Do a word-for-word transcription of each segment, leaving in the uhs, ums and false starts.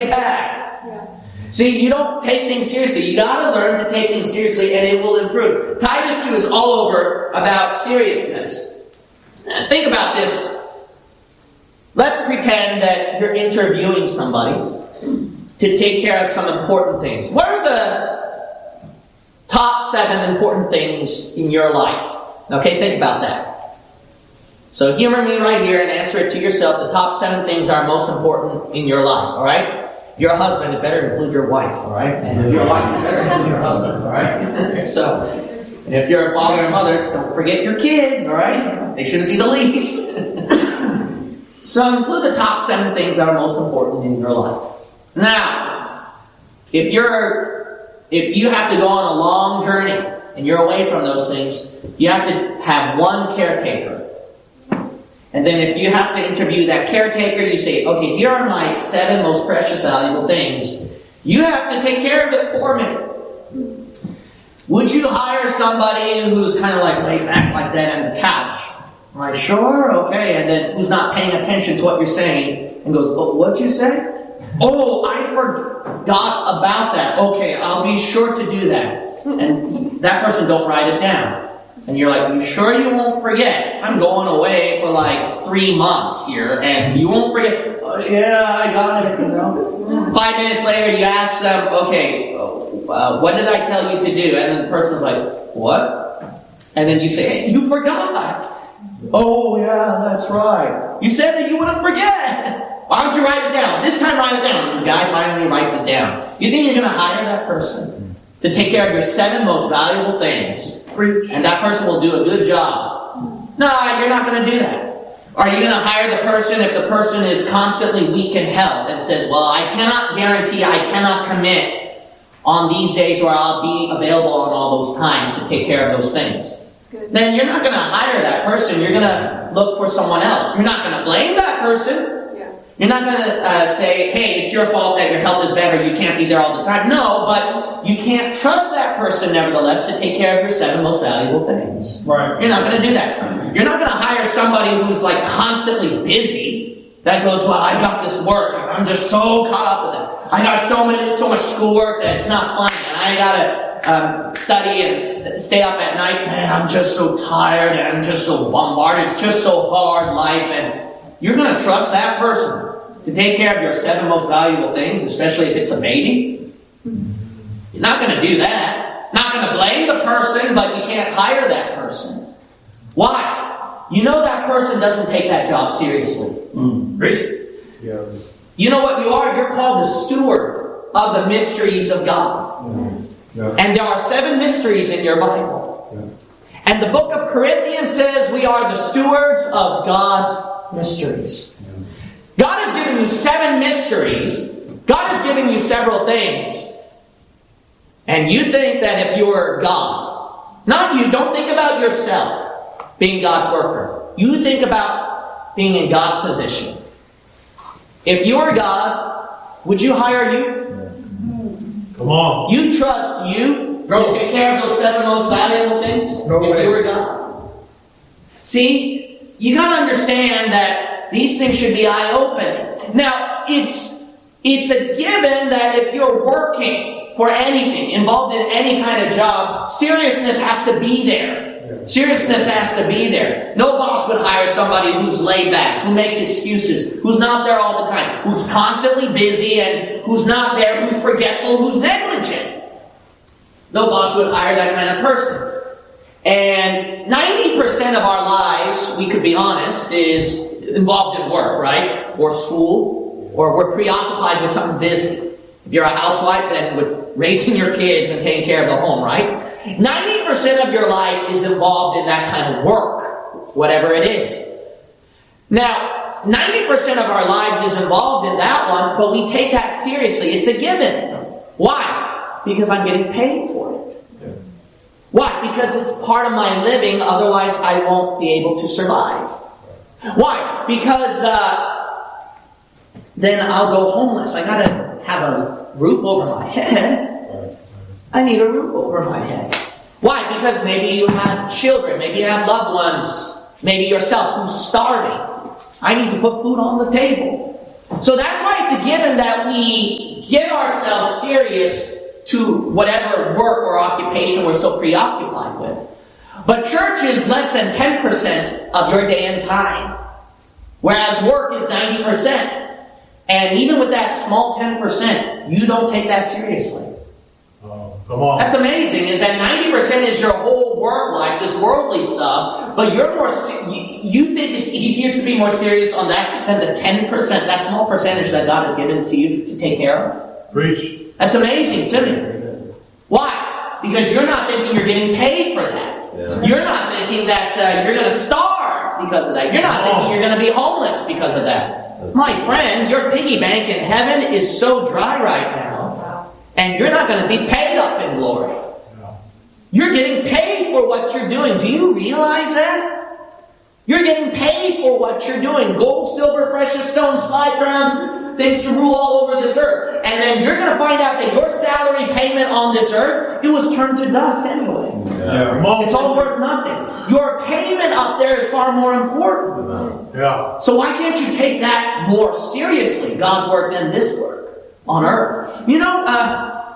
back. Yeah. See, you don't take things seriously. You got to learn to take things seriously, and it will improve. Titus two is all over about seriousness. Now, think about this. Let's pretend that you're interviewing somebody to take care of some important things. What are the top seven important things in your life? Okay, think about that. So humor me right here and answer it to yourself. The top seven things are most important in your life, all right? If you're a husband, it better include your wife, all right? And if you're a wife, it better include your husband, all right? So, and if you're a father and mother, don't forget your kids, all right? They shouldn't be the least. So include the top seven things that are most important in your life. Now, if you're, if you have to go on a long journey and you're away from those things, you have to have one caretaker. And then if you have to interview that caretaker, you say, okay, here are my seven most precious, valuable things. You have to take care of it for me. Would you hire somebody who's kind of like laid back like that on the couch? I'm like, sure, okay. And then who's not paying attention to what you're saying and goes, oh, what'd you say? Oh, I forgot about that. Okay, I'll be sure to do that. And that person don't write it down. And you're like, you sure you won't forget? I'm going away for like three months here, and you won't forget. Oh, yeah, I got it, you know. Five minutes later, you ask them, okay, uh, what did I tell you to do? And then the person's like, what? And then you say, hey, you forgot. Oh, yeah, that's right. You said that you wouldn't forget. Why don't you write it down? This time, write it down. And the guy finally writes it down. You think you're going to hire that person to take care of your seven most valuable things? Preach. And that person will do a good job. No, you're not going to do that. Are you going to hire the person if the person is constantly weak in health and says, well, I cannot guarantee, I cannot commit on these days where I'll be available on all those times to take care of those things? Then you're not going to hire that person. You're going to look for someone else. You're not going to blame that person. You're not going to uh, say, hey, it's your fault that your health is bad or you can't be there all the time. No, but you can't trust that person, nevertheless, to take care of your seven most valuable things. Right. You're not going to do that. You're not going to hire somebody who's like constantly busy that goes, well, I got this work. I'm just so caught up with it. I got so many, so much schoolwork that it's not fun. And I got to um, study and st- stay up at night. Man, I'm just so tired and I'm just so bombarded. It's just so hard life. And you're going to trust that person to take care of your seven most valuable things, especially if it's a baby? You're not going to do that. Not going to blame the person, but you can't hire that person. Why? You know that person doesn't take that job seriously. Mm. Yeah. You know what you are? You're called the steward of the mysteries of God. Yes. Yeah. And there are seven mysteries in your Bible. Yeah. And the book of Corinthians says we are the stewards of God's mysteries. God has given you seven mysteries. God has given you several things. And you think that if you were God, not you, don't think about yourself being God's worker. You think about being in God's position. If you were God, would you hire you? Come on. You trust you to take care of those seven most valuable things? No if way. You were God. See, you got to understand that these things should be eye-opening. Now, it's it's a given that if you're working for anything, involved in any kind of job, seriousness has to be there. Yeah. Seriousness has to be there. No boss would hire somebody who's laid back, who makes excuses, who's not there all the time, who's constantly busy and who's not there, who's forgetful, who's negligent. No boss would hire that kind of person. And ninety percent of our lives, we could be honest, is involved in work, right? Or school, or we're preoccupied with something busy. If you're a housewife, then with raising your kids and taking care of the home, right? ninety percent of your life is involved in that kind of work, whatever it is. Now, ninety percent of our lives is involved in that one, but we take that seriously. It's a given. Why? Because I'm getting paid for it. Why? Because it's part of my living, otherwise I won't be able to survive. Why? Because uh, then I'll go homeless. I gotta have a roof over my head. I need a roof over my head. Why? Because maybe you have children, maybe you have loved ones, maybe yourself who's starving. I need to put food on the table. So that's why it's a given that we get ourselves serious to whatever work or occupation we're so preoccupied with. But church is less than ten percent of your day and time, whereas work is ninety percent. And even with that small ten percent, you don't take that seriously. Oh, come on. That's amazing, is that ninety percent is your whole work life, this worldly stuff, but you're more, you think it's easier to be more serious on that than the ten percent, that small percentage that God has given to you to take care of? Preach. That's amazing to me. Why? Because you're not thinking you're getting paid for that. Yeah. You're not thinking that uh, you're going to starve because of that. You're not thinking you're going to be homeless because of that. My friend, your piggy bank in heaven is so dry right now, and you're not going to be paid up in glory. You're getting paid for what you're doing. Do you realize that? You're getting paid for what you're doing. Gold, silver, precious stones, five crowns, things to rule all over this earth. And then you're going to find out that your salary payment on this earth, it was turned to dust anyway. Yeah. It's all worth nothing. Your payment up there is far more important. Yeah. So why can't you take that more seriously, God's work, than this work on earth? You know, uh,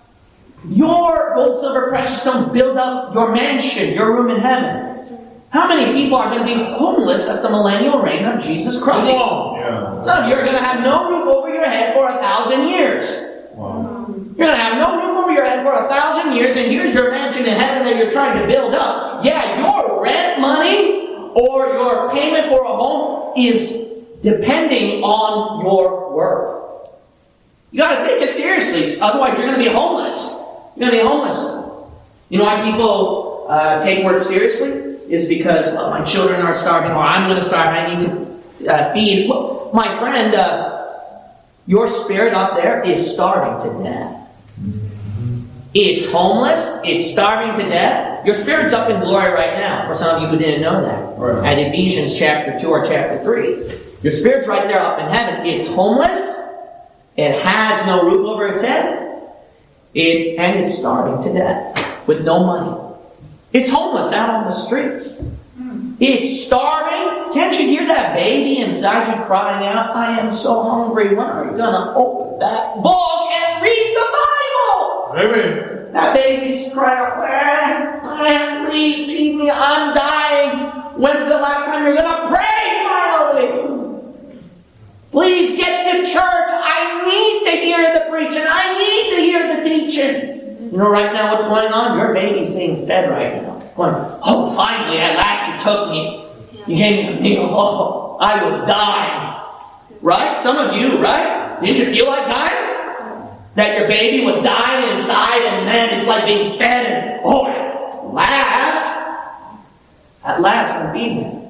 your gold, silver, precious stones build up your mansion, your room in heaven. How many people are going to be homeless at the millennial reign of Jesus Christ? Come on. Yeah. Some of you are going to have no roof over your head for a thousand years. Wow. You're going to have no roof over your head for a thousand years, and here's your mansion in heaven that you're trying to build up. Yeah, your rent money or your payment for a home is depending on your work. You got to take it seriously, otherwise you're going to be homeless. You're going to be homeless. You know why people uh, take work seriously? Is because well, my children are starving, or I'm going to starve, I need to uh, feed. Well, my friend, uh, your spirit up there is starving to death. It's homeless, it's starving to death. Your spirit's up in glory right now, for some of you who didn't know that. Right. At Ephesians chapter two or chapter three. Your spirit's right there up in heaven. It's homeless, it has no roof over its head, it, and it's starving to death with no money. It's homeless out on the streets. It's starving. Can't you hear that baby inside you crying out, I am so hungry. When are you going to open that book and read the Bible? Amen. That baby's crying out, please feed me. I'm dying. When's the last time you're going to pray finally? Please get to church. I need to hear the preaching. I need to hear the teaching. You know, right now what's going on? Your baby's being fed right now. Going, oh, finally, at last you took me. You gave me a meal. Oh, I was dying. Right? Some of you, right? Didn't you feel like dying? That your baby was dying inside, and then it's like being fed, and oh, at last, at last I'm feeding it.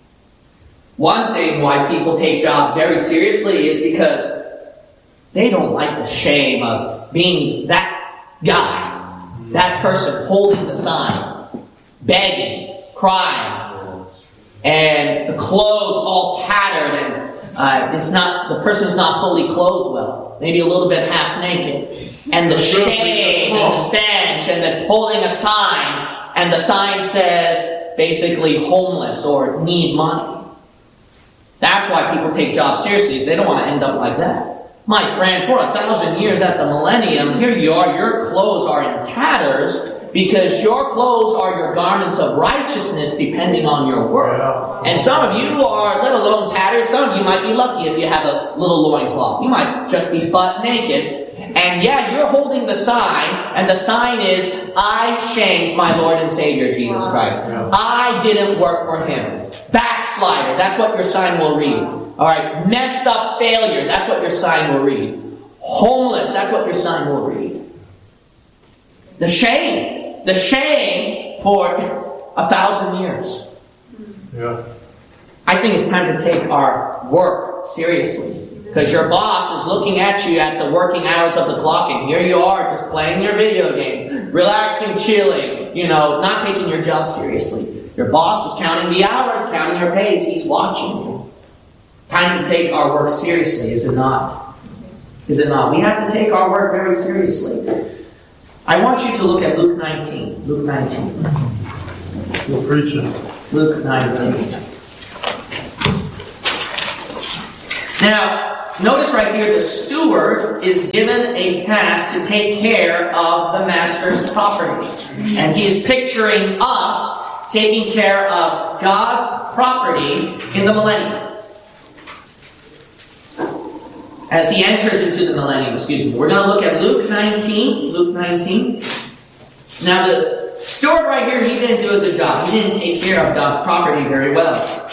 One thing why people take job very seriously is because they don't like the shame of being that guy, that person holding the sign, begging, crying, and the clothes all tattered, and uh, it's not the person's not fully clothed well, maybe a little bit half naked, and the shame and the stench, and the holding a sign, and the sign says basically homeless or need money. That's why people take jobs seriously. They don't want to end up like that. My friend, for a thousand years at the millennium, here you are, your clothes are in tatters because your clothes are your garments of righteousness depending on your work. And some of you are, let alone tatters, some of you might be lucky if you have a little loincloth. You might just be butt naked. And yeah, you're holding the sign, and the sign is, I shamed my Lord and Savior Jesus Christ. I didn't work for Him. Backslider, that's what your sign will read. Alright, messed up failure, that's what your sign will read. Homeless, that's what your sign will read. The shame, the shame for a thousand years. Yeah. I think it's time to take our work seriously. Because your boss is looking at you at the working hours of the clock, and here you are just playing your video games, relaxing, chilling, you know, not taking your job seriously. Your boss is counting the hours, counting your pays. He's watching you. Time to take our work seriously, is it not? Is it not? We have to take our work very seriously. I want you to look at Luke nineteen. Luke nineteen. Still preaching. Luke nineteen. Now, notice right here, the steward is given a task to take care of the master's property. And he is picturing us taking care of God's property in the millennium. As he enters into the millennium, excuse me. We're going to look at Luke nineteen. Luke nineteen. Now the steward right here, he didn't do a good job. He didn't take care of God's property very well.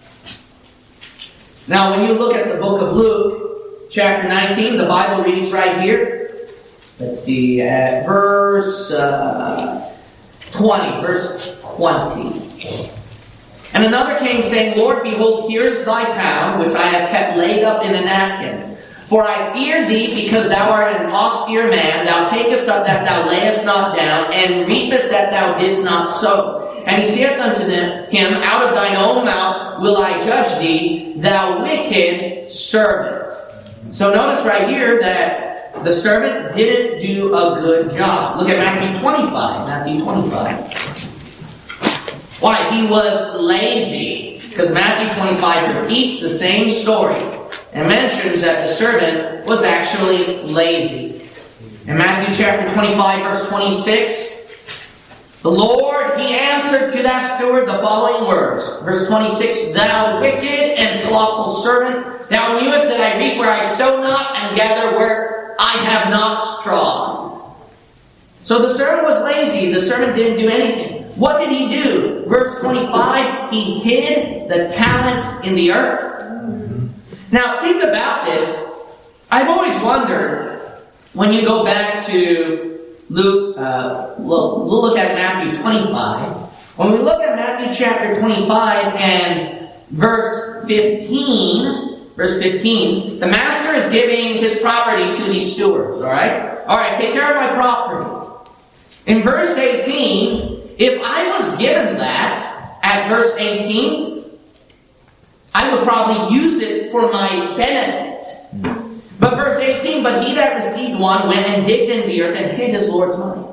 Now when you look at the book of Luke, chapter nineteen, the Bible reads right here. Let's see, at verse uh, twenty. Verse twenty. And another came saying, Lord, behold, here is thy pound, which I have kept laid up in a napkin. For I fear thee, because thou art an austere man. Thou takest up that thou layest not down, and reapest that thou didst not sow. And he saith unto them, him, out of thine own mouth will I judge thee, thou wicked servant. So notice right here that the servant didn't do a good job. Look at Matthew twenty-five. Matthew twenty-five. Why? He was lazy. Because Matthew twenty-five repeats the same story and mentions that the servant was actually lazy. In Matthew chapter twenty-five, verse twenty-six, the Lord, he answered to that steward the following words. Verse twenty-six, thou wicked and slothful servant, thou knewest that I reap where I sow not, and gather where I have not straw. So the servant was lazy. The servant didn't do anything. What did he do? Verse twenty-five, he hid the talent in the earth. Now think about this. I've always wondered, when you go back to Luke, uh, we'll, we'll look at Matthew twenty-five. When we look at Matthew chapter twenty-five and verse fifteen, verse fifteen, the master is giving his property to these stewards, alright? Alright, take care of my property. In verse eighteen, if I was given that at verse eighteen, I would probably use it for my benefit. But verse eighteen, but he that received one went and digged in the earth and hid his Lord's money.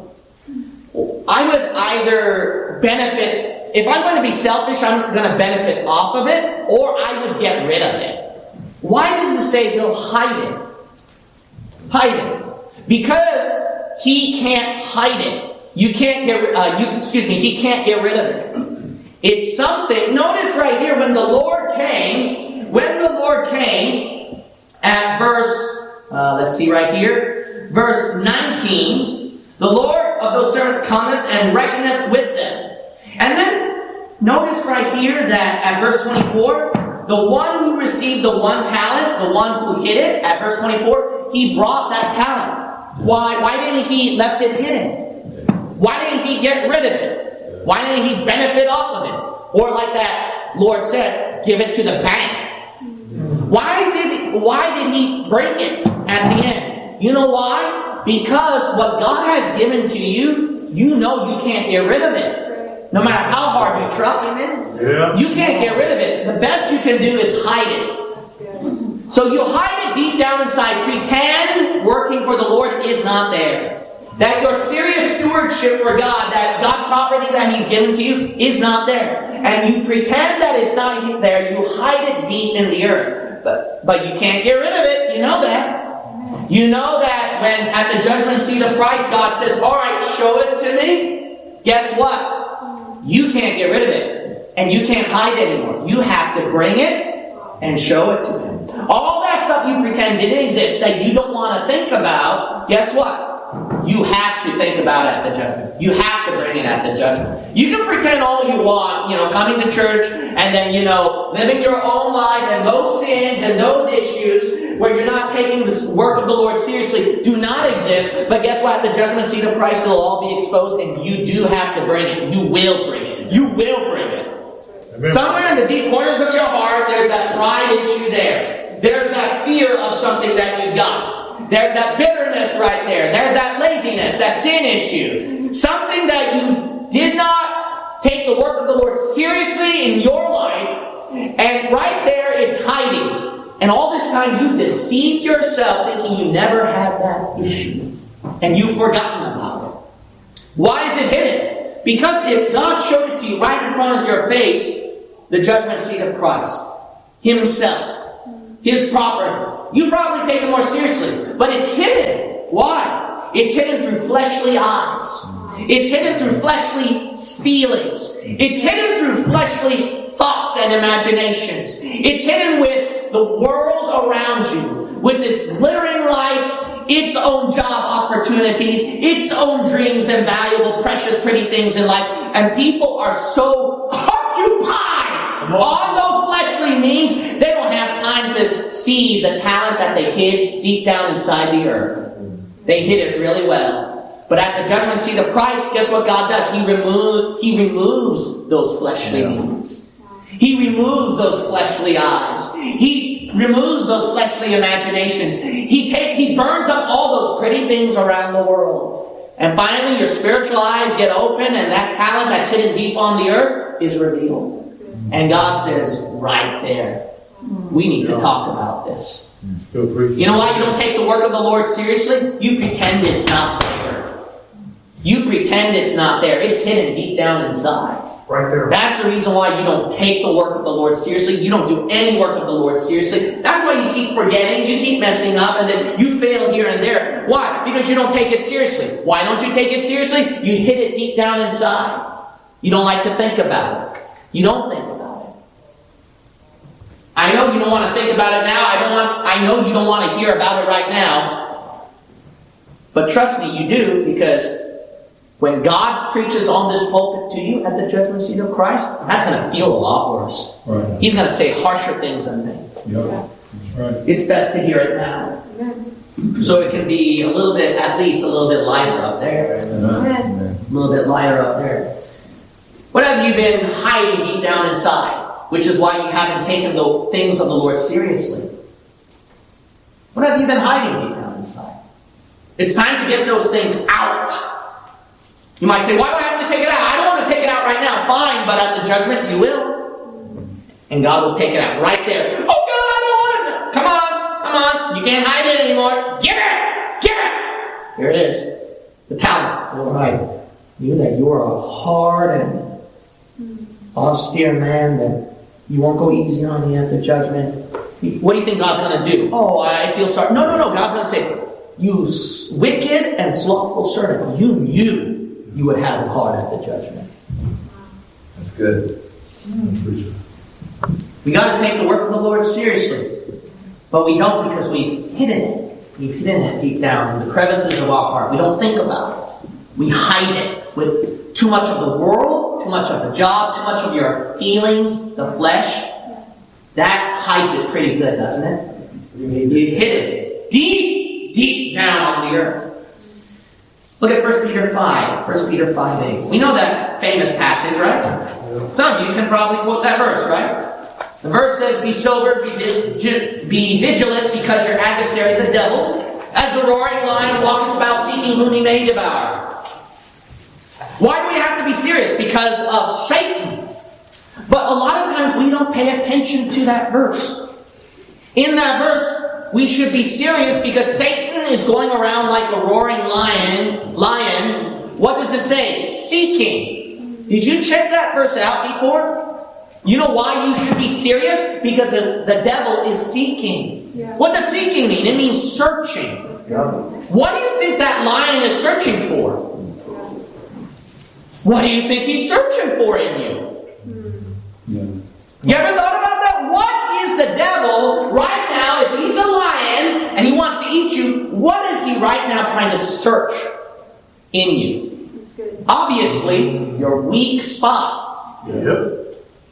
I would either benefit, if I'm going to be selfish, I'm going to benefit off of it, or I would get rid of it. Why does it say he'll hide it? Hide it. Because he can't hide it. You can't get, uh, you, excuse me, he can't get rid of it. It's something, notice right here, when the Lord came, when the Lord came, at verse, uh, let's see right here, verse nineteen, the Lord of those servants cometh and reckoneth with them. And then, notice right here that at verse twenty-four, the one who received the one talent, the one who hid it, at verse twenty-four, he brought that talent. Why? Why didn't he left it hidden? Why didn't he get rid of it? Why didn't he benefit off of it? Or like that Lord said, give it to the bank. Why did he, why did he bring it at the end? You know why? Because what God has given to you, you know you can't get rid of it. No matter how hard you try. Yeah. You can't get rid of it. The best you can do is hide it. So you hide it deep down inside. Pretend working for the Lord is not there. That your serious stewardship for God, that God's property that He's given to you, is not there. And you pretend that it's not there. You hide it deep in the earth. But, but you can't get rid of it. You know that. You know that when at the judgment seat of Christ, God says, alright, show it to me. Guess what? You can't get rid of it. And you can't hide it anymore. You have to bring it and show it to Him. All that stuff you pretend didn't exist, that you don't want to think about, guess what? You have to think about it at the judgment. You have to bring it at the judgment. You can pretend all you want, you know, coming to church and then, you know, living your own life, and those sins and those issues where you're not taking the work of the Lord seriously do not exist. But guess what? At the judgment seat of Christ, they'll all be exposed, and you do have to bring it. You will bring it. You will bring it. Amen. Somewhere in the deep corners of your heart, there's that pride issue there. There's that fear of something that you got. There's that bitterness right there. There's that laziness, that sin issue. Something that you did not take the work of the Lord seriously in your life. And right there, it's hiding. And all this time, you deceived yourself thinking you never had that issue. And you've forgotten about it. Why is it hidden? Because if God showed it to you right in front of your face, the judgment seat of Christ Himself, his property. You probably take it more seriously. But it's hidden. Why? It's hidden through fleshly eyes. It's hidden through fleshly feelings. It's hidden through fleshly thoughts and imaginations. It's hidden with the world around you, with its glittering lights, its own job opportunities, its own dreams and valuable, precious, pretty things in life. And people are so occupied on those fleshly means, they don't have time to see the talent that they hid deep down inside the earth. They hid it really well. But at the judgment seat of Christ, guess what God does? He, remove, he removes those fleshly means. He removes those fleshly eyes. He removes those fleshly imaginations. He take, He burns up all those pretty things around the world. And finally, your spiritual eyes get open, and that talent that's hidden deep on the earth is revealed. And God says, right there, we need to talk about this. You know why you don't take the work of the Lord seriously? You pretend it's not there. You pretend it's not there. It's hidden deep down inside. Right there. That's the reason why you don't take the work of the Lord seriously. You don't do any work of the Lord seriously. That's why you keep forgetting, you keep messing up, and then you fail here and there. Why? Because you don't take it seriously. Why don't you take it seriously? You hid it deep down inside. You don't like to think about it. You don't think about it. I know you don't want to think about it now. I don't want I know you don't want to hear about it right now. But trust me, you do, because when God preaches on this pulpit to you at the judgment seat of Christ, that's going to feel a lot worse. Right. He's going to say harsher things than me. Yep. That's right. It's best to hear it now. Amen. So it can be a little bit, at least a little bit lighter up there. Amen. A little bit lighter up there. What have you been hiding deep down inside? Which is why you haven't taken the things of the Lord seriously. What have you been hiding deep down inside? It's time to get those things out. You might say, why do I have to take it out? I don't want to take it out right now. Fine, but at the judgment you will. And God will take it out right there. Oh God, I don't want it. Come on, come on. You can't hide it anymore. Give it! Give it! Here it is. The talent. All right. You that you are a hard and austere man, that you won't go easy on me at the judgment. What do you think God's going to do? Oh, I feel sorry. No, no, no. God's going to say, you wicked and slothful servant, you knew you would have it hard at the judgment. That's good. We got to take the work of the Lord seriously. But we don't, because we've hidden it. We've hidden it deep down in the crevices of our heart. We don't think about it. We hide it with too much of the world, too much of the job, too much of your feelings, the flesh. That hides it pretty good, doesn't it? You hid it deep, deep down on the earth. Look at First Peter five. First Peter five eight. We know that famous passage, right? Yeah. Some of you can probably quote that verse, right? The verse says, be sober, be, vig- be vigilant, because your adversary, the devil, as a roaring lion, walketh about seeking whom he may devour. Why do we have to be serious? Because of Satan. But a lot of times we don't pay attention to that verse. In that verse, we should be serious because Satan is going around like a roaring lion. Lion. What does it say? Seeking. Did you check that verse out before? You know why you should be serious? Because the, the devil is seeking. Yeah. What does seeking mean? It means searching. Yeah. What do you think that lion is searching for? What do you think he's searching for in you? Yeah. You ever thought about that? What is the devil right now, if he's a lion and he wants to eat you, what is he right now trying to search in you? That's good. Obviously, your weak spot. Yep.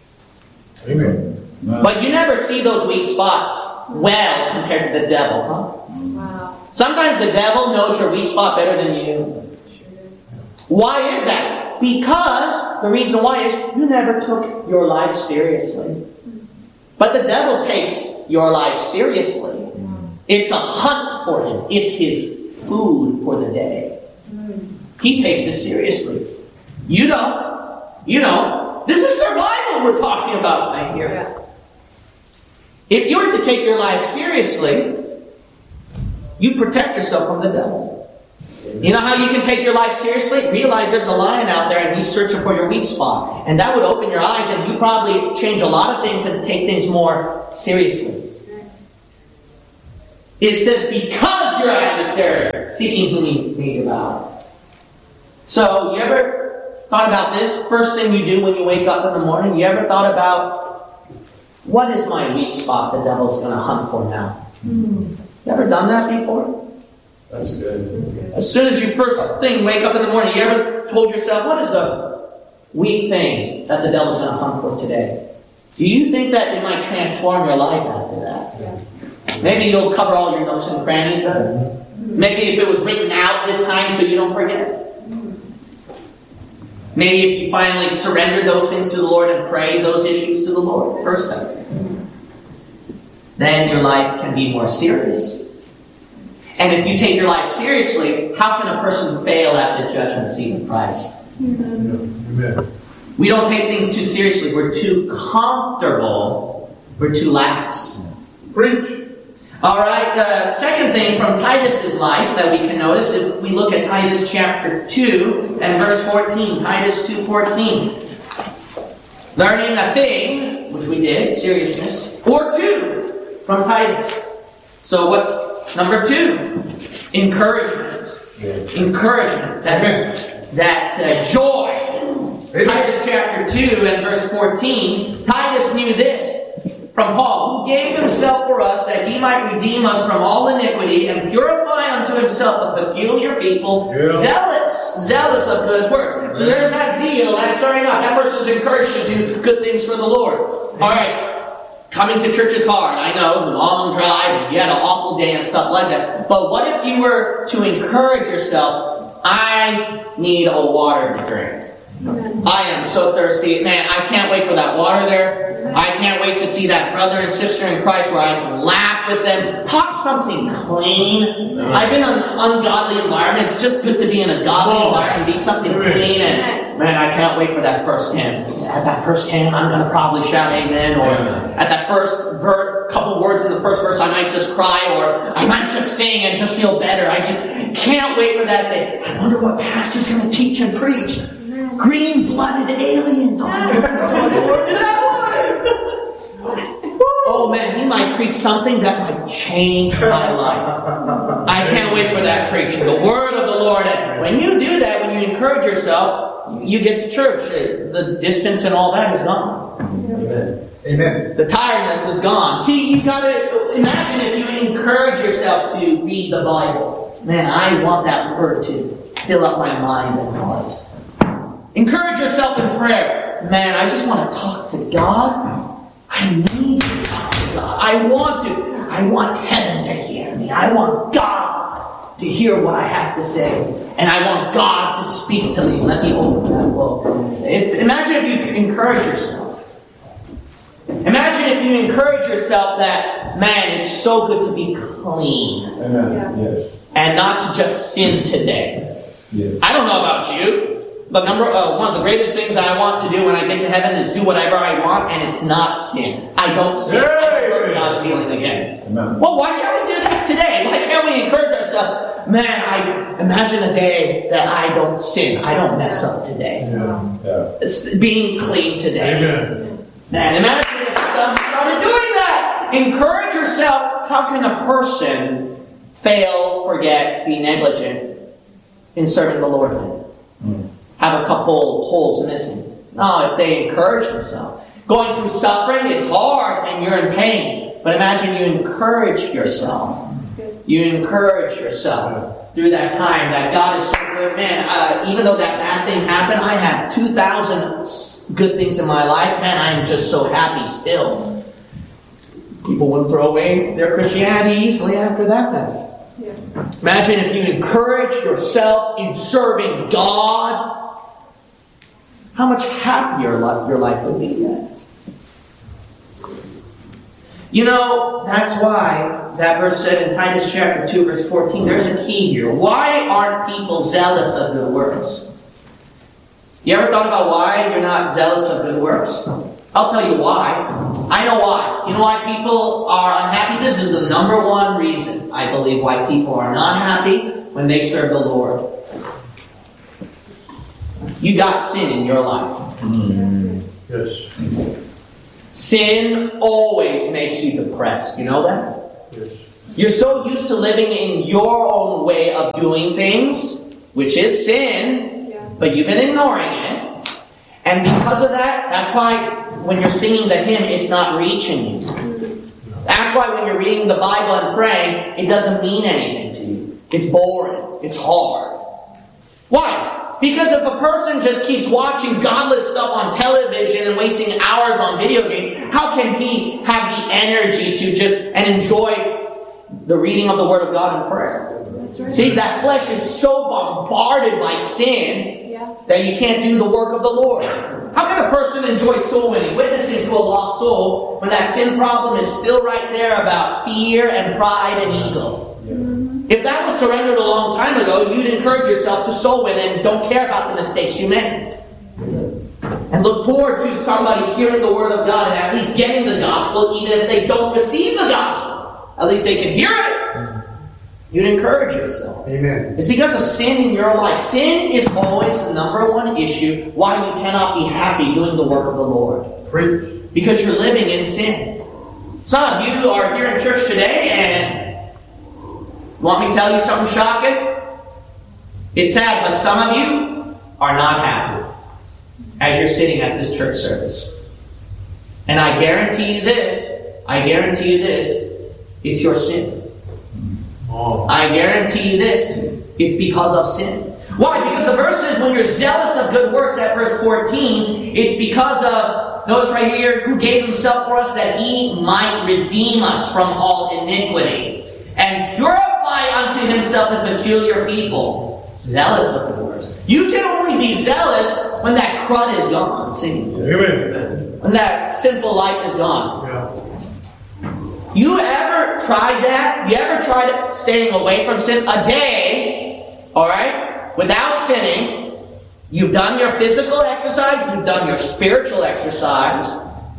Amen. But you never see those weak spots well compared to the devil, huh? Wow. Sometimes the devil knows your weak spot better than you. Why is that? Because the reason why is you never took your life seriously. But the devil takes your life seriously. It's a hunt for him. It's his food for the day. He takes it seriously. You don't. You don't. This is survival we're talking about right here. If you were to take your life seriously, you protect yourself from the devil. You know how you can take your life seriously? Realize there's a lion out there and he's searching for your weak spot. And that would open your eyes and you probably change a lot of things and take things more seriously. It says, because your adversary, seeking whom he may devour. So, you ever thought about this? First thing you do when you wake up in the morning, you ever thought about, what is my weak spot the devil's going to hunt for now? Mm. You ever done that before? That's good. That's good. As soon as you first thing wake up in the morning, you ever told yourself, what is the weak thing that the devil's going to hunt for today? Do you think that it might transform your life after that? Yeah. Maybe you'll cover all your nooks and crannies better. Maybe if it was written out this time so you don't forget. Maybe if you finally surrendered those things to the Lord and prayed those issues to the Lord. First thing. Then your life can be more serious. And if you take your life seriously, how can a person fail at the judgment seat of Christ? Amen. We don't take things too seriously. We're too comfortable. We're too lax. Preach. All right, the second thing from Titus's life that we can notice is we look at Titus chapter two and verse fourteen. Titus two fourteen. Learning a thing, which we did, seriousness, or two from Titus. So what's number two? Encouragement. Yes. Encouragement. That, that uh, joy. Amen. Titus chapter two and verse fourteen. Titus knew this from Paul, who gave himself for us that he might redeem us from all iniquity and purify unto himself a peculiar people, Yeah. zealous, zealous of good works. So there's that zeal, that stirring up. That person's encouraged to do good things for the Lord. All right, coming to church is hard. I know, long drive, and you had an awful day and stuff like that. But what if you were to encourage yourself, I need a water to drink. I am so thirsty. Man, I can't wait for that water there. I can't wait to see that brother and sister in Christ where I can laugh with them. Talk something clean. I've been in ungodly environments. It's just good to be in a godly environment and be something clean. And man, I can't wait for that first hymn. At that first hymn, I'm going to probably shout amen. Or at that first ver- couple words in the first verse, I might just cry. Or I might just sing and just feel better. I just can't wait for that day. I wonder what pastor's going to teach and preach. Green-blooded aliens. Oh, I'm looking so much forward to that one. Oh man, he might preach something that might change my life. I can't wait for that preaching. The word of the Lord. And when you do that, when you encourage yourself, you get to church. The distance and all that is gone. Amen. Amen. The tiredness is gone. See, you gotta imagine if you encourage yourself to read the Bible. Man, I want that word to fill up my mind and heart. Encourage yourself in prayer. Man, I just want to talk to God. I need to talk to God. I want to. I want heaven to hear me. I want God to hear what I have to say. And I want God to speak to me. Let me open that book. If, imagine if you could encourage yourself. Imagine if you encourage yourself that, man, it's so good to be clean. Amen. Yes. And not to just sin today. Yes. I don't know about you. But number uh, one of the greatest things I want to do when I get to heaven is do whatever I want, and it's not sin. I don't sin. I don't hurt God's feeling again. Amen. Well, why can't we do that today? Why can't we encourage ourselves? Man, I imagine a day that I don't sin. I don't mess up today. Yeah. Yeah. It's being clean today. Amen. Man, imagine if somebody started doing that. Encourage yourself. How can a person fail, forget, be negligent in serving the Lord? Mm. Have a couple holes missing. No, if they encourage themselves. Going through suffering, it's hard and you're in pain. But imagine you encourage yourself. You encourage yourself through that time that God is so good. Man, uh, even though that bad thing happened, I have two thousand good things in my life. Man, I'm just so happy still. People wouldn't throw away their Christianity easily after that then. Yeah. Imagine if you encourage yourself in serving God. How much happier your life would be then. You know, that's why that verse said in Titus chapter two, verse fourteen, there's a key here. Why aren't people zealous of good works? You ever thought about why you're not zealous of good works? I'll tell you why. I know why. You know why people are unhappy? This is the number one reason, I believe, why people are not happy when they serve the Lord. You got sin in your life. Mm. Yes. Sin always makes you depressed. You know that? Yes. You're so used to living in your own way of doing things, which is sin, yeah. but you've been ignoring it. And because of that, that's why when you're singing the hymn, it's not reaching you. That's why when you're reading the Bible and praying, it doesn't mean anything to you. It's boring. It's hard. Why? Because if a person just keeps watching godless stuff on television and wasting hours on video games, how can he have the energy to just and enjoy the reading of the Word of God and prayer? That's right. See, that flesh is so bombarded by sin yeah. that you can't do the work of the Lord. How can a person enjoy soul winning, witnessing to a lost soul, when that sin problem is still right there about fear and pride and ego? If that was surrendered a long time ago, you'd encourage yourself to soul win and don't care about the mistakes you made. And look forward to somebody hearing the Word of God and at least getting the gospel, even if they don't receive the gospel. At least they can hear it. You'd encourage yourself. Amen. It's because of sin in your life. Sin is always the number one issue why you cannot be happy doing the work of the Lord. Preach. Because you're living in sin. Some of you are here in church today and want me to tell you something shocking? It's sad, but some of you are not happy as you're sitting at this church service. And I guarantee you this, I guarantee you this, it's your sin. Oh. I guarantee you this, it's because of sin. Why? Because the verse says when you're zealous of good works at verse fourteen, it's because of, notice right here, who gave himself for us that he might redeem us from all iniquity and purify unto himself a peculiar people, zealous of good works. You can only be zealous when that crud is gone. Singing. Amen. When that sinful life is gone. Yeah. You ever tried that? You ever tried staying away from sin a day, alright, without sinning? You've done your physical exercise, you've done your spiritual exercise,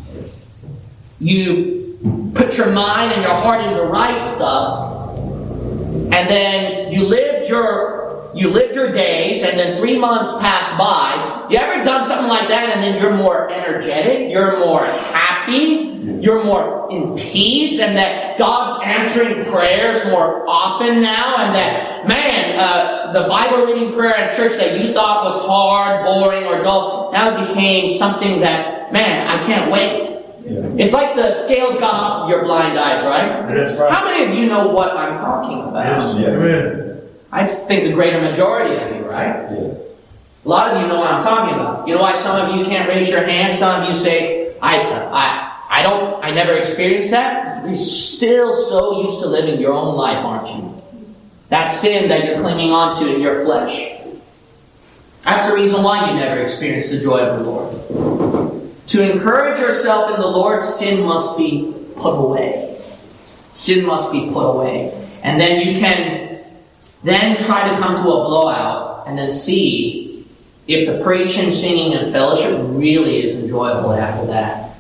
you've put your mind and your heart in the right stuff, and then you lived your you lived your days, and then three months passed by. You ever done something like that, and then you're more energetic, you're more happy, you're more in peace, and that God's answering prayers more often now, and that, man, uh, the Bible reading prayer at church that you thought was hard, boring, or dull, now became something that's, man, I can't wait. Yeah. It's like the scales got off of your blind eyes, right? That's right. How many of you know what I'm talking about? Yes. Yeah. Amen. I think the greater majority of you, right? Yeah. A lot of you know what I'm talking about. You know why some of you can't raise your hand? Some of you say, I, I, I don't, I never experienced that. You're still so used to living your own life, aren't you? That sin that you're clinging on to in your flesh. That's the reason why you never experienced the joy of the Lord. To encourage yourself in the Lord, sin must be put away. Sin must be put away. And then you can then try to come to a blowout and then see if the preaching, singing, and fellowship really is enjoyable after that.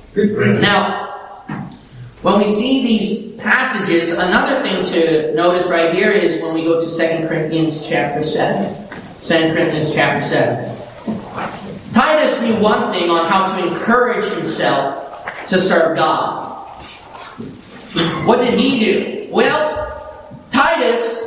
Now, when we see these passages, another thing to notice right here is when we go to Second Corinthians chapter seven. Second Corinthians chapter seven. Titus knew one thing on how to encourage himself to serve God. What did he do? Well, Titus,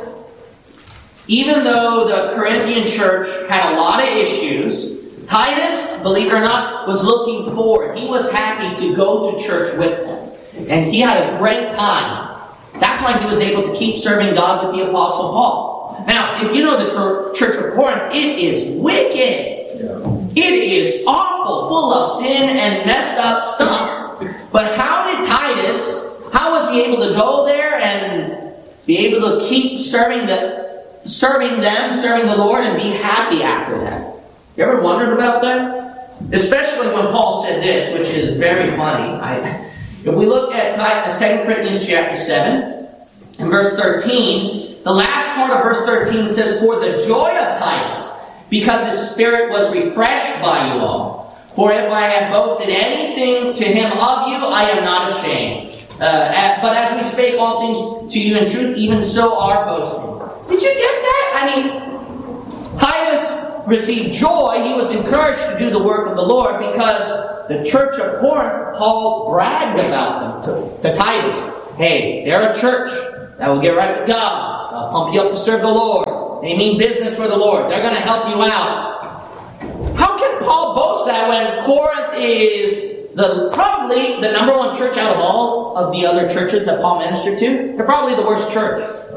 even though the Corinthian church had a lot of issues, Titus, believe it or not, was looking forward. He was happy to go to church with them. And he had a great time. That's why he was able to keep serving God with the Apostle Paul. Now, if you know the church of Corinth, it is wicked. It is awful, full of sin and messed up stuff. But how did Titus, how was he able to go there and be able to keep serving the serving them, serving the Lord, and be happy after that? You ever wondered about that? Especially when Paul said this, which is very funny. I, if we look at Second Corinthians chapter seven, and verse thirteen, the last part of verse thirteen says, "For the joy of Titus, because his spirit was refreshed by you all. For if I have boasted anything to him of you, I am not ashamed. Uh, but as we spake all things to you in truth, even so our boasting." Did you get that? I mean, Titus received joy. He was encouraged to do the work of the Lord because the church of Corinth, Paul bragged about them to, to Titus. Hey, they're a church. that will get right with God. They'll pump you up to serve the Lord. They mean business for the Lord. They're going to help you out. How can Paul boast that when Corinth is the probably the number one church out of all of the other churches that Paul ministered to? They're probably the worst church.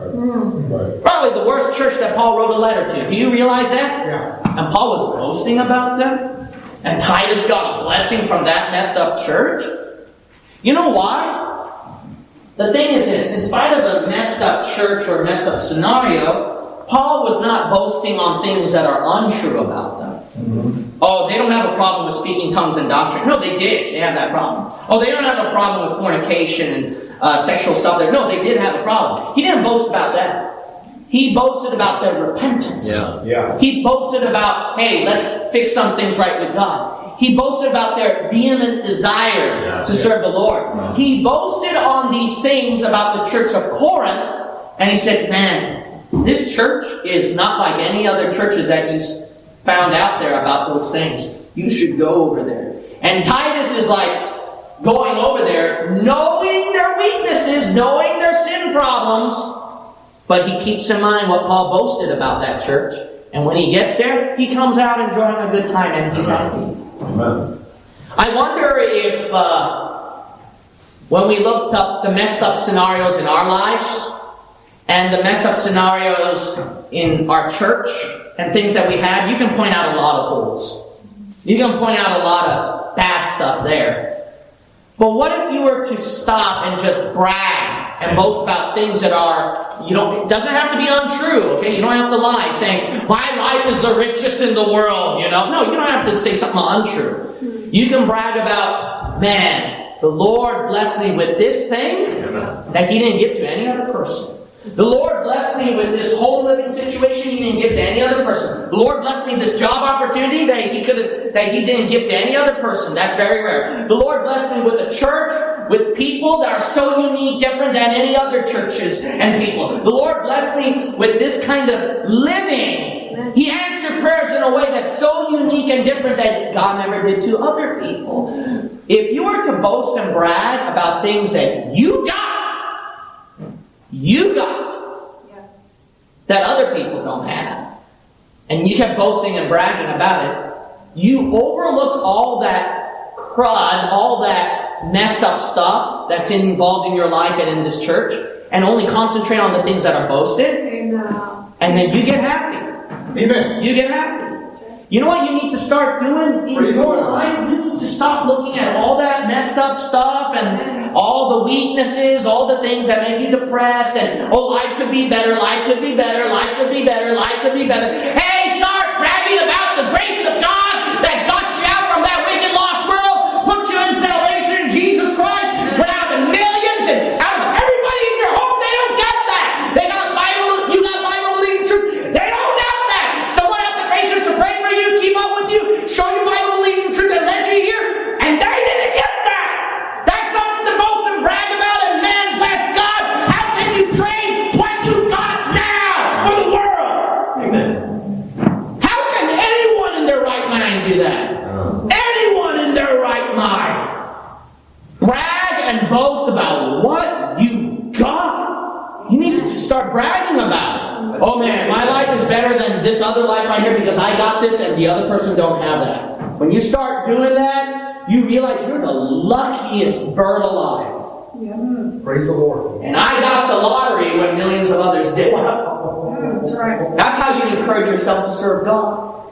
Right. Probably the worst church that Paul wrote a letter to. Do you realize that? Yeah. And Paul was boasting about them? And Titus got a blessing from that messed up church? You know why? The thing is this, in spite of the messed up church or messed up scenario, Paul was not boasting on things that are untrue about them. Mm-hmm. Oh, they don't have a problem with speaking tongues and doctrine. No, they did. They have that problem. Oh, they don't have a problem with fornication and uh, sexual stuff. There. No, they did have a problem. He didn't boast about that. He boasted about their repentance. Yeah. Yeah. He boasted about, hey, let's fix some things right with God. He boasted about their vehement desire Yeah. to Yeah. serve the Lord. Yeah. He boasted on these things about the church of Corinth, and he said, man, this church is not like any other churches that you found out there about those things. You should go over there. And Titus is like going over there, knowing their weaknesses, knowing their sin problems, but he keeps in mind what Paul boasted about that church. And when he gets there, he comes out enjoying a good time and he's happy. Amen. I wonder if uh, when we looked up the messed up scenarios in our lives and the messed up scenarios in our church and things that we have, you can point out a lot of holes. You can point out a lot of bad stuff there. But what if you were to stop and just brag and boast about things that are, you don't, it doesn't have to be untrue, okay? You don't have to lie saying, my life is the richest in the world, you know? No, you don't have to say something untrue. You can brag about, man, the Lord blessed me with this thing that He didn't give to any other person. The Lord blessed me with this whole living situation He didn't give to any other person. The Lord blessed me this job opportunity that He could have, that He didn't give to any other person. That's very rare. The Lord blessed me with a church, with people that are so unique, different than any other churches and people. The Lord blessed me with this kind of living. He answered prayers in a way that's so unique and different that God never did to other people. If you were to boast and brag about things that you got, you got, Yeah. that other people don't have, and you kept boasting and bragging about it, you overlooked all that crud, all that messed up stuff that's involved in your life and in this church, and only concentrate on the things that are boasted, Amen. and then you get happy. Amen. You get happy. You know what you need to start doing in Praise your the Lord. life? You need to stop looking at all that messed up stuff and all the weaknesses, all the things that make you depressed, and oh, life could be better, life could be better, life could be better, life could be better. Hey, start bragging about the grace of God that got you out from that wicked lost world, put you in salvation in Jesus Christ, went out to millions and out of everybody in your home. They don't get that. They got Bible, you got Bible believing truth. They don't get that. Someone have the patience to pray for you, keep up with you, show you Bible believing truth, and led you here, and they didn't get that. That's something to boast and brag about, and man, bless God, how can you trade what you got now for the world? Amen. How can anyone in their right mind do that? Anyone in their right mind brag and boast about what you got? You need to start bragging about it. Oh man, my life is better than this other life right here because I got this and the other person don't have that. When you start doing that, you realize you're the luckiest bird alive. Praise the Lord. And I got the lottery when millions of others did. That's right. That's how you encourage yourself to serve God.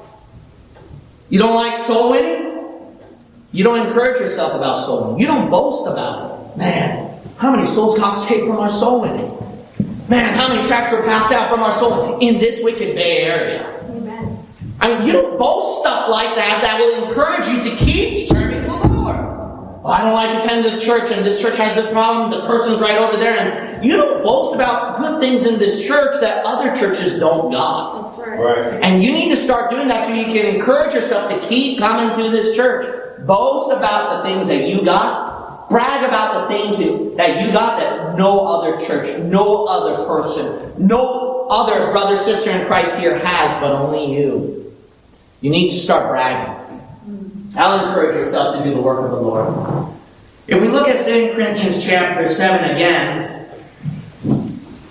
You don't like soul winning? You don't encourage yourself about soul winning. You don't boast about it. Man, how many souls got saved from our soul winning? Man, how many tracts were passed out from our soul in this wicked Bay Area? Amen. I mean, you don't boast stuff like that that will encourage you to keep serving the Lord. Well, I don't like attend this church, and this church has this problem, the person's right over there, and you don't boast about good things in this church that other churches don't got. That's right. Right. And you need to start doing that so you can encourage yourself to keep coming to this church. Boast about the things that you got. Brag about the things that you got that no other church, no other person, no other brother, sister in Christ here has, but only you. You need to start bragging. I'll encourage yourself to do the work of the Lord. If we look at Second Corinthians chapter seven again,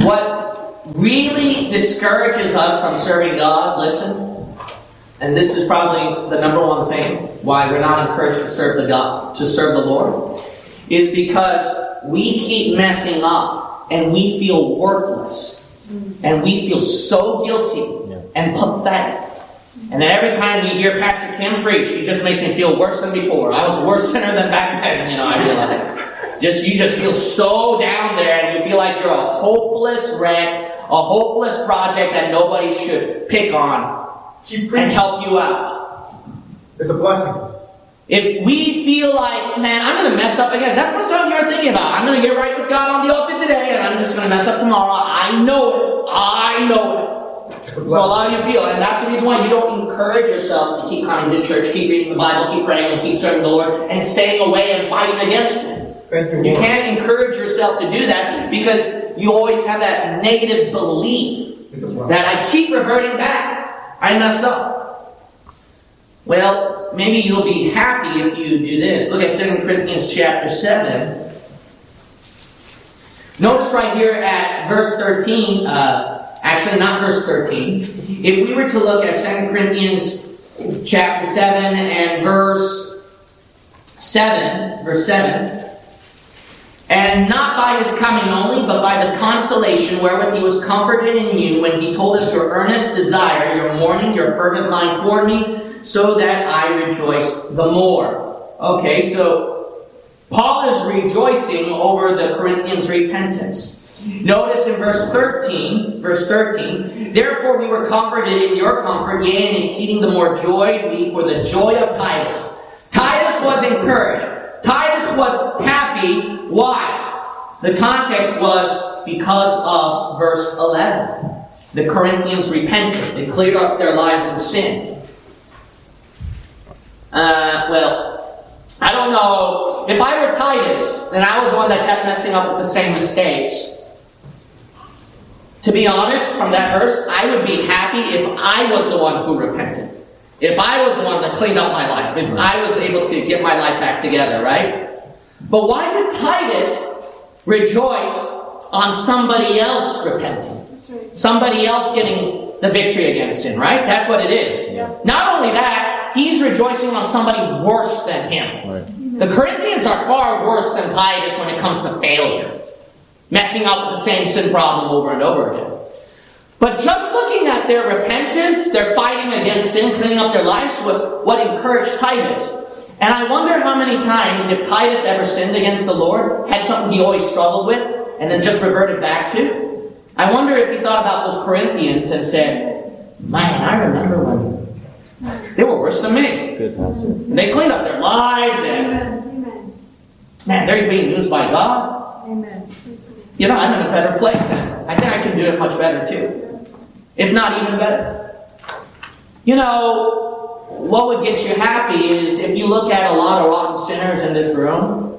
What really discourages us from serving God, listen, and this is probably the number one thing why we're not encouraged to serve the God, to serve the Lord, is because we keep messing up and we feel worthless and we feel so guilty yeah. and pathetic. And then every time we hear Pastor Kim preach, he just makes me feel worse than before. I was a worse sinner than back then, you know, I realized. Just you just feel so down there and you feel like you're a hopeless wreck, a hopeless project that nobody should pick on and help you out. It's a blessing. If we feel like, man, I'm going to mess up again. That's what some of you are thinking about. I'm going to get right with God on the altar today and I'm just going to mess up tomorrow. I know it. I know it. So a lot of you feel, and that's the reason why you don't encourage yourself to keep coming to church, keep reading the Bible, keep praying, and keep serving the Lord, and staying away and fighting against sin. Thank you, you Lord. can't encourage yourself to do that because you always have that negative belief that I keep reverting back. I mess up. Well, maybe you'll be happy if you do this. Look at Second Corinthians chapter seven. Notice right here at verse thirteen, uh, actually not verse thirteen. If we were to look at Second Corinthians chapter seven and verse seven, verse seven, and not by his coming only, but by the consolation wherewith he was comforted in you, when he told us your earnest desire, your mourning, your fervent mind toward me, so that I rejoice the more. Okay, so Paul is rejoicing over the Corinthians' repentance. Notice in verse thirteen, verse thirteen, therefore we were comforted in your comfort, yea, and exceeding the more joy we for the joy of Titus. Titus was encouraged. Titus was happy. Why? The context was because of verse eleven. The Corinthians repented. They cleared up their lives in sin. Uh, well, I don't know. If I were Titus, and I was the one that kept messing up with the same mistakes, to be honest, from that verse, I would be happy if I was the one who repented. If I was the one that cleaned up my life. If I was able to get my life back together, right? But why did Titus rejoice on somebody else repenting? That's right. Somebody else getting the victory against sin, right? That's what it is. Yeah. Not only that, he's rejoicing on somebody worse than him. Right. The Corinthians are far worse than Titus when it comes to failure. Messing up with the same sin problem over and over again. But just looking at their repentance, their fighting against sin, cleaning up their lives, was what encouraged Titus. And I wonder how many times, if Titus ever sinned against the Lord, had something he always struggled with, and then just reverted back to, I wonder if he thought about those Corinthians and said, man, I remember when they were worse than me. Good, Pastor. And they cleaned up their lives, and Amen. man, they're being used by God. Amen. You know, I'm in a better place now. I think I can do it much better too. If not even better. You know, what would get you happy is if you look at a lot of rotten sinners in this room,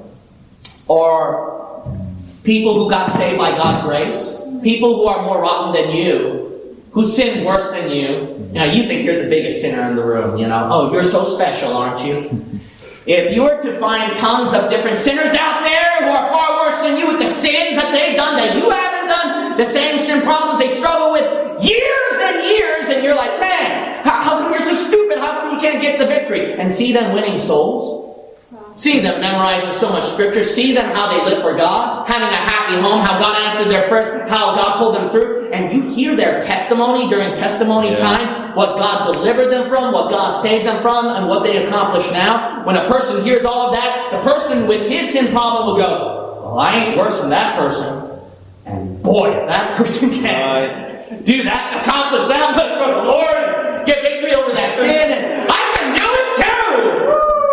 or people who got saved by God's grace, people who are more rotten than you, who sin worse than you. You know, you think you're the biggest sinner in the room, you know. Oh, you're so special, aren't you? If you were to find tons of different sinners out there who are far worse than you with the sins that they've done that you haven't done, the same sin problems they struggle with years and years, and you're like, man, how, how come you're so stupid? How come you can't get the victory? And see them winning souls. See them memorizing so much scripture. See them how they live for God, having a happy home, how God answered their prayers, how God pulled them through. And you hear their testimony during testimony yeah. time, what God delivered them from, what God saved them from, and what they accomplish now. When a person hears all of that, the person with his sin problem will go, well, I ain't worse than that person. And boy, if that person can do that, accomplish that much for the Lord, get victory over that sin, and I can do it too!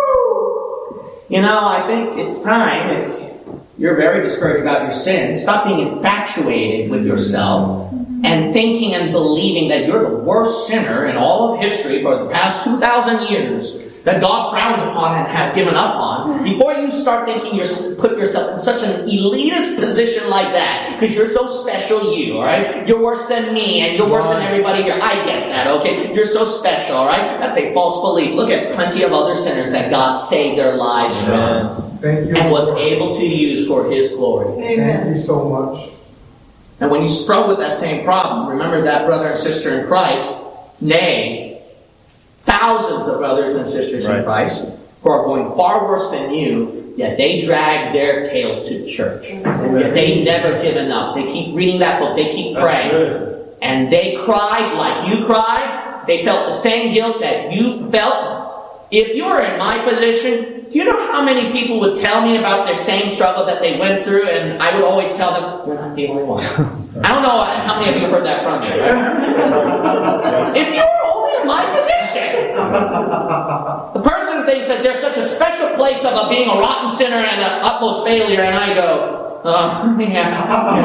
You know, I think it's time, if you're very discouraged about your sin, stop being infatuated with yourself and thinking and believing that you're the worst sinner in all of history for the past two thousand years that God frowned upon and has given up on. Before you start thinking you're put yourself in such an elitist position like that, because you're so special, you, all right? You're worse than me, and you're worse than everybody here. I get that, okay? You're so special, all right? That's a false belief. Look at plenty of other sinners that God saved their lives from Thank you. and was able to use for His glory. Amen. Thank you so much. And when you struggle with that same problem, remember that brother and sister in Christ, nay, thousands of brothers and sisters Right. in Christ who are going far worse than you, yet they drag their tails to church. Yet they never given up. They keep reading that book. They keep That's praying. good. And they cried like you cried. They felt the same guilt that you felt. If you were in my position, do you know how many people would tell me about their same struggle that they went through, and I would always tell them, you're not the only one. I don't know how many of you heard that from me, right? If you were only in my position. The person thinks that there's such a special place of a being a rotten sinner and an utmost failure, and I go, oh, yeah.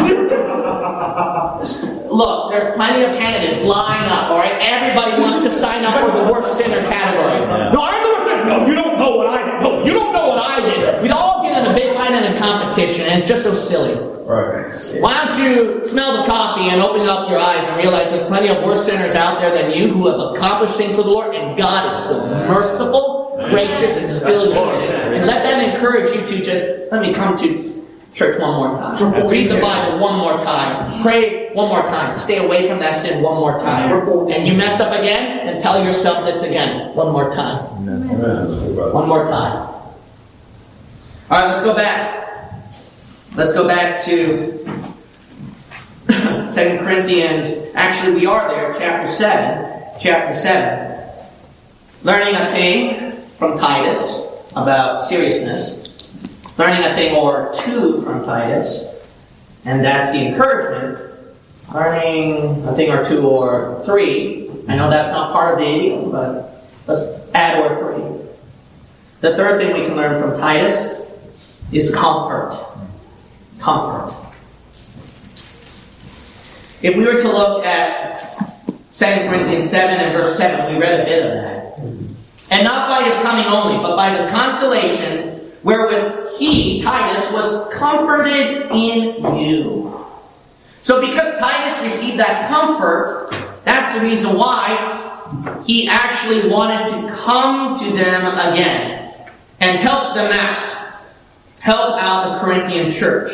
Look, there's plenty of candidates line up, alright? Everybody wants to sign up for the worst sinner category. No, I'm the worst sinner. No, you don't know what I did. No, you don't know what I did. We'd all get in a big line and a competition, and it's just so silly. Right. Why don't you smell the coffee and open up your eyes and realize there's plenty of worse sinners out there than you who have accomplished things for the Lord, and God is still merciful, gracious, and still using. And let that encourage you to just, let me come to church one more time. Read the Bible one more time. Pray one more time. Stay away from that sin one more time. And you mess up again, then tell yourself this again one more time. Amen. One more time. Alright, let's go back. Let's go back to Second Corinthians. Actually, we are there, chapter seven. Chapter seven. Learning a thing from Titus about seriousness. Learning a thing or two from Titus. And that's the encouragement. Learning a thing or two or three. I know that's not part of the idiom, but let's add or three. The third thing we can learn from Titus is comfort. Comfort. If we were to look at Second Corinthians seven and verse seven, we read a bit of that. And not by his coming only, but by the consolation wherewith he, Titus, was comforted in you. So because Titus received that comfort, that's the reason why he actually wanted to come to them again and help them out. Help out the Corinthian church.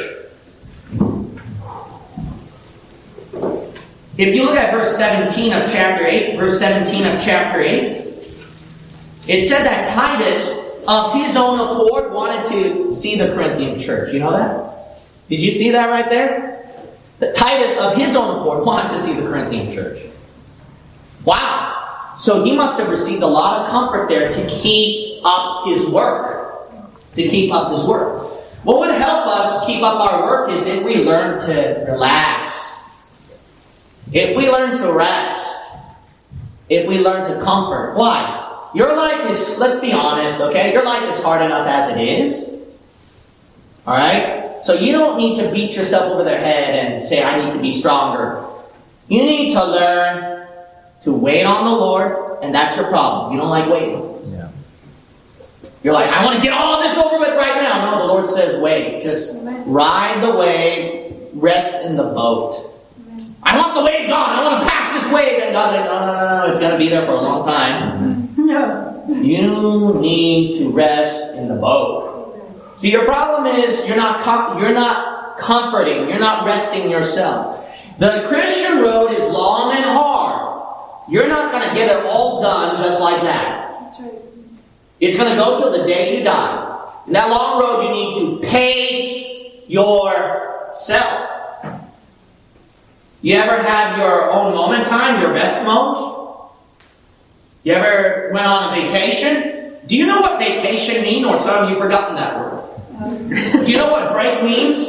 If you look at verse seventeen of chapter eight, verse seventeen of chapter eight, it said that Titus, of his own accord, wanted to see the Corinthian church. You know that? Did you see that right there? That Titus, of his own accord, wanted to see the Corinthian church. Wow! So he must have received a lot of comfort there to keep up his work. To keep up his work. What would help us keep up our work is if we learn to relax. If we learn to rest. If we learn to comfort. Why? Your life is, let's be honest, okay? Your life is hard enough as it is. Alright? So you don't need to beat yourself over the head and say, I need to be stronger. You need to learn to wait on the Lord, and that's your problem. You don't like waiting. Yeah. You're like, I want to get all this over with right now. No, the Lord says, wait. Just ride the wave, rest in the boat. I want the wave gone. I want to pass this wave. And God's like, no, no, no, no. It's going to be there for a long time. No. You need to rest in the boat. So your problem is you're not com- you're not comforting. You're not resting yourself. The Christian road is long and hard. You're not going to get it all done just like that. That's right. It's going to go till the day you die. In that long road, you need to pace yourself. You ever have your own moment time, your rest modes? You ever went on a vacation? Do you know what vacation means? Or some of you forgotten that word. Do you know what break means?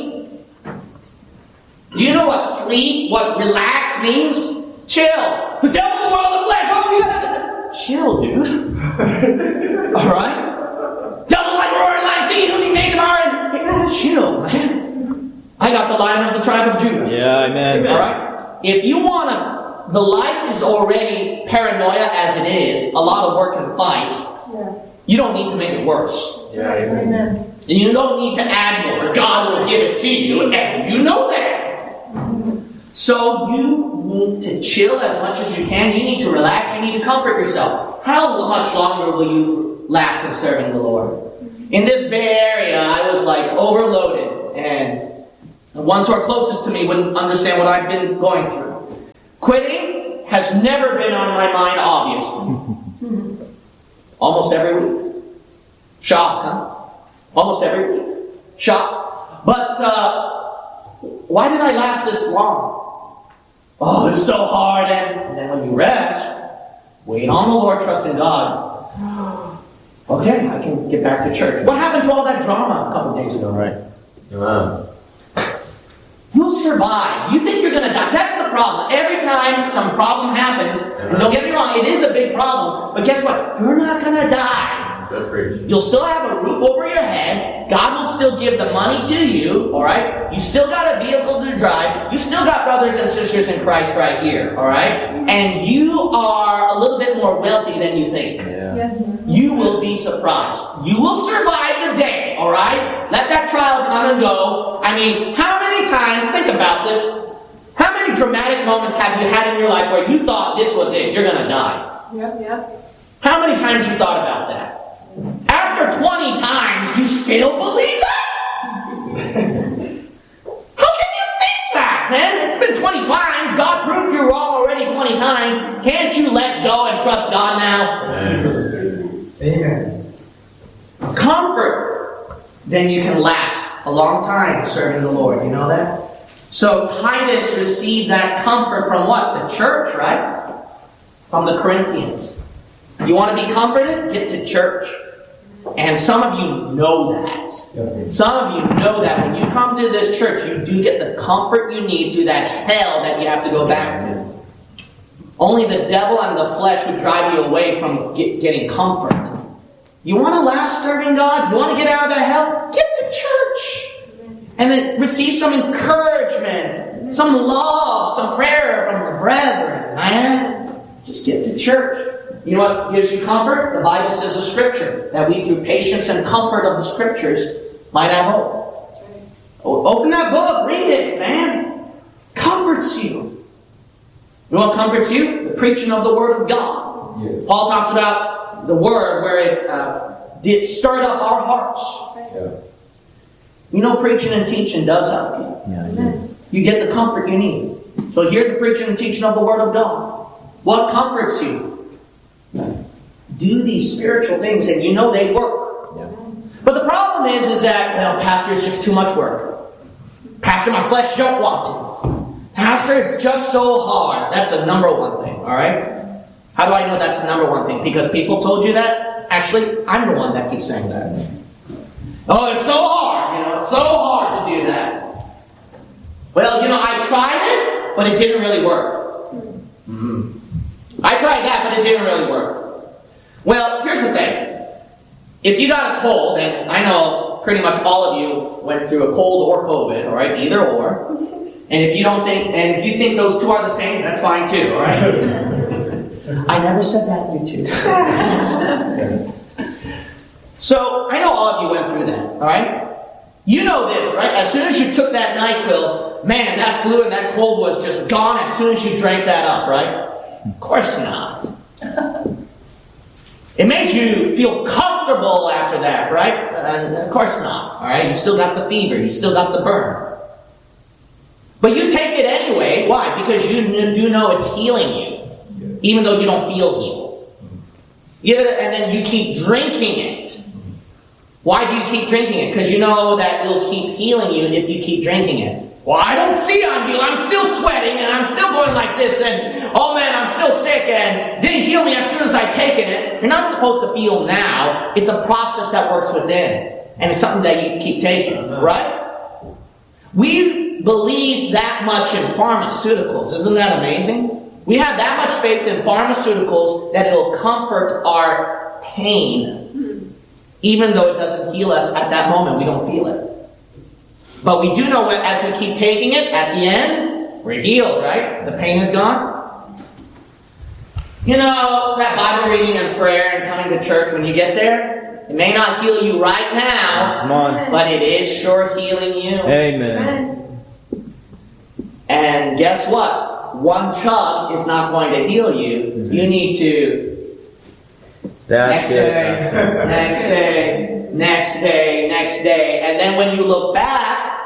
Do you know what sleep, what relax means? Chill. The devil, the world, the flesh. Oh, you gotta chill, dude. Alright? Devil's like roaring lion. See who he made tomorrow. Hey, chill, man. I got the lion of the tribe of Judah. Yeah, amen. Alright? If you want to, the life is already paranoia as it is, a lot of work and fight. Yeah. You don't need to make it worse. Yeah, amen. Amen. And you don't need to add more. God will give it to you, and you know that. So you need to chill as much as you can. You need to relax. You need to comfort yourself. How much longer will you last in serving the Lord? In this Bay Area, I was like overloaded, and The ones who are closest to me wouldn't understand what I've been going through. Quitting has never been on my mind, obviously. Almost every week. Shock, huh? Almost every week. Shock. But uh, why did I last this long? Oh, it's so hard. And, and then when you rest, wait on the Lord, trust in God. Okay, I can get back to church. What happened to all that drama a couple days ago? Right. Amen. You'll survive. You think you're going to die. That's the problem. Every time some problem happens, and don't get me wrong, it is a big problem, but guess what? You're not going to die. You'll still have a roof over your head. God will still give the money to you, alright? You still got a vehicle to drive. You still got brothers and sisters in Christ right here, alright? And you are a little bit more wealthy than you think. Yeah. Yes. You will be surprised. You will survive the day, alright? Let that trial come and go. I mean, how many times, think about this, how many dramatic moments have you had in your life where you thought this was it, you're going to die? Yep, yep. How many times you thought about that? After twenty times, you still believe that? How can you think that, man? It's been twenty times. God proved you wrong already twenty times. Can't you let go and trust God now? Amen. Comfort. Then you can last a long time serving the Lord. You know that? So Titus received that comfort from what? The church, right? From the Corinthians. You want to be comforted? Get to church. And some of you know that. Some of you know that when you come to this church, you do get the comfort you need through that hell that you have to go back to. Only the devil and the flesh would drive you away from get, getting comfort. You want to last serving God? You want to get out of that hell? Get to church. And then receive some encouragement, some love, some prayer from the brethren, man. Just get to church. You know what gives you comfort? The Bible says in Scripture that we, through patience and comfort of the Scriptures, might have hope. Open that book, read it, man. Comforts you. You know what comforts you? The preaching of the Word of God. Yes. Paul talks about the Word where it uh, did stir up our hearts. Yeah. You know, preaching and teaching does help you. Yeah, I do. You get the comfort you need. So hear the preaching and teaching of the Word of God. What comforts you? Do these spiritual things and you know they work. Yeah. But the problem is, is that, well, Pastor, it's just too much work. Pastor, my flesh don't want to. Pastor, it's just so hard. That's the number one thing, alright? How do I know that's the number one thing? Because people told you that? Actually, I'm the one that keeps saying that. Oh, it's so hard, you know, it's so hard to do that. Well, you know, I tried it, but it didn't really work. Mm-hmm. I tried that, but it didn't really work. Well, here's the thing. If you got a cold, and I know pretty much all of you went through a cold or COVID, all right, either or. And if you don't think, and if you think those two are the same, that's fine too, all right? I never said that, you two. So I know all of you went through that, all right? You know this, right? As soon as you took that NyQuil, man, that flu and that cold was just gone as soon as you drank that up, right? Of course not. It made you feel comfortable after that, right? And of course not. All right, you still got the fever, you still got the burn, but you take it anyway. Why? Because you do know it's healing you, even though you don't feel healed. You and then you keep drinking it. Why do you keep drinking it? Because you know that it'll keep healing you if you keep drinking it. Well, I don't see I'm healed. I'm still sweating and I'm still going like this and oh man, I'm still sick and didn't heal me as soon as I taken it. You're not supposed to feel now. It's a process that works within. And it's something that you keep taking, right? We believe that much in pharmaceuticals. Isn't that amazing? We have that much faith in pharmaceuticals that it'll comfort our pain. Even though it doesn't heal us at that moment, we don't feel it. But we do know that as we keep taking it, at the end, we're healed, right? The pain is gone. You know, that Bible reading and prayer and coming to church, when you get there, it may not heal you right now, Come on. but it is sure healing you. Amen. And guess what? One chug is not going to heal you. Mm-hmm. You need to That's next it. day, That's it. next day, next day, next day. And then when you look back,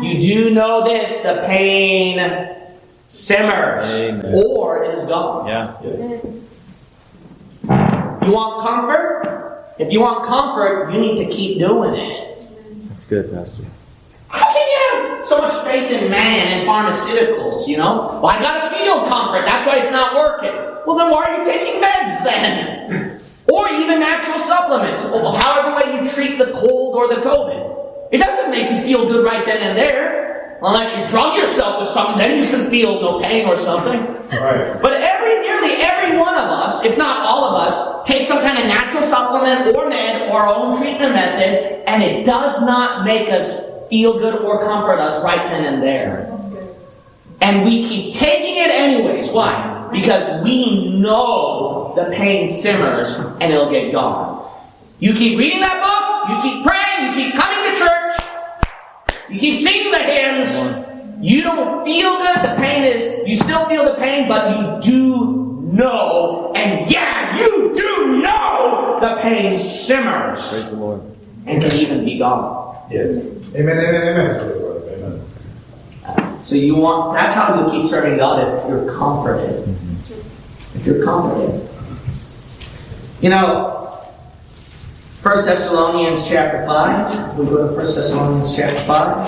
You do know this, the pain simmers Amen. or is gone. Yeah. Amen. You want comfort? If you want comfort, you need to keep doing it. That's good, Pastor. How can you have so much faith in man and pharmaceuticals, you know? Well, I gotta feel comfort, that's why it's not working. Well, then why are you taking meds then? Or even natural supplements, or however way you treat the cold or the COVID. It doesn't make you feel good right then and there. Unless you drug yourself with something, then you can feel no pain or something. Right. But every, nearly every one of us, if not all of us, take some kind of natural supplement or med or our own treatment method, and it does not make us feel good or comfort us right then and there. That's good. And we keep taking it anyways. Why? Because we know the pain simmers and it'll get gone. You keep reading that book, you keep praying, you keep coming to church, you keep singing the hymns, you don't feel good, the pain is, you still feel the pain, but you do know, and yeah, you do know the pain simmers. Praise the Lord. And can even be gone. Yes. Amen, amen, amen. Amen. So you want, that's how you keep serving God, if you're comforted. If you're comforted. You know, First Thessalonians chapter five. We go to First Thessalonians chapter five.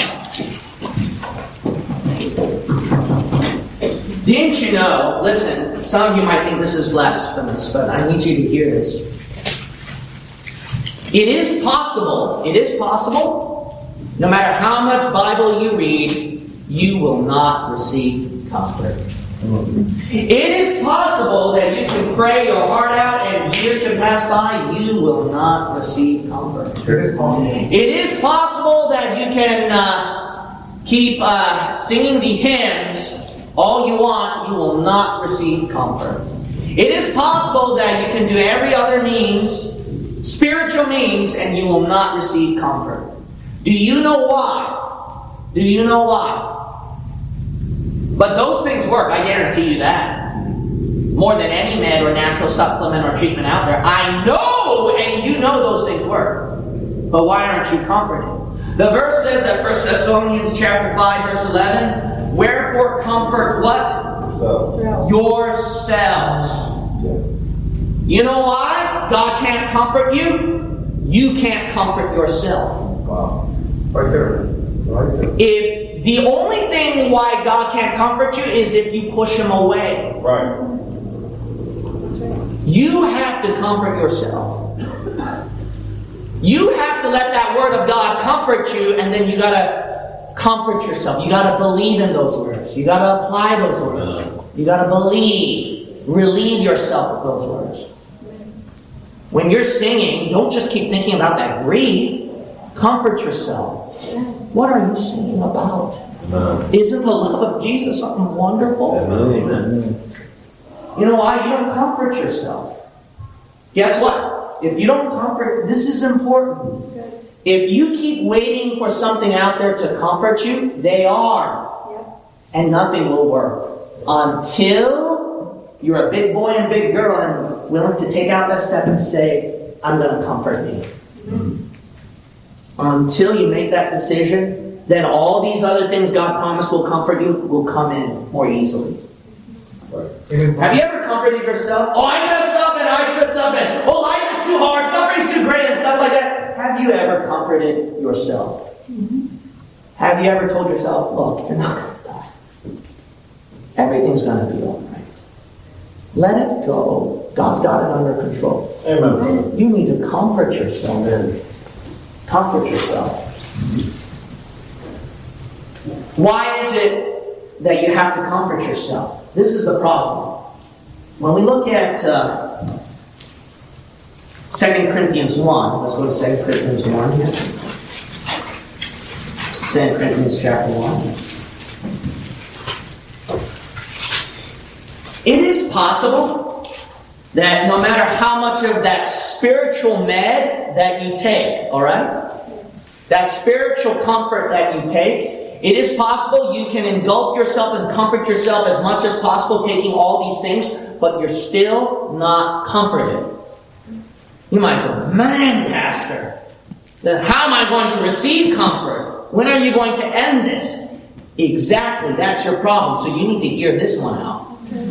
Didn't you know, listen, some of you might think this is blasphemous, but I need you to hear this. It is possible, it is possible, no matter how much Bible you read, you will not receive comfort. It is possible that you can pray your heart out and years can pass by, you will not receive comfort. It is possible. It is possible that you can uh, keep uh, singing the hymns all you want, you will not receive comfort. It is possible that you can do every other means, spiritual means, and you will not receive comfort. Do you know why? Do you know why? But those things work, I guarantee you that. More than any med or natural supplement or treatment out there. I know, and you know those things work. But why aren't you comforted? The verse says at First Thessalonians chapter five, verse eleven, wherefore comfort what? So, Yourselves. You know why God can't comfort you? You can't comfort yourself. wow. Right there. Right there. If the only thing why God can't comfort you is if you push Him away. Right. That's right. You have to comfort yourself. You have to let that Word of God comfort you, and then you gotta comfort yourself. You gotta believe in those words. You gotta apply those words. You gotta believe. Relieve yourself of those words. When you're singing, don't just keep thinking about that grief. Comfort yourself. What are you singing about? Amen. Isn't the love of Jesus something wonderful? Amen. You know why? You don't comfort yourself. Guess what? If you don't comfort, this is important. If you keep waiting for something out there to comfort you, they are. Yep. And nothing will work. Until you're a big boy and big girl and willing to take out that step and say, I'm going to comfort me. Mm-hmm. Until you make that decision, then all these other things God promised will comfort you will come in more easily. Right. Amen. Have you ever comforted yourself? Oh, I messed up and I slipped up and oh, life is too hard, suffering's too great and stuff like that. Have you ever comforted yourself? Mm-hmm. Have you ever told yourself, look, you're not going to die. Everything's going to be all right. Let it go. God's got it under control. Amen. You need to comfort yourself. Amen. Comfort yourself. Why is it that you have to comfort yourself? This is the problem. When we look at uh, Second Corinthians one, let's go to Second Corinthians one here. Second Corinthians chapter one. It is possible that no matter how much of that spiritual med that you take, all right? That spiritual comfort that you take, it is possible you can engulf yourself and comfort yourself as much as possible, taking all these things, but you're still not comforted. You might go, man, Pastor, then how am I going to receive comfort? When are you going to end this? Exactly, that's your problem. So you need to hear this one out.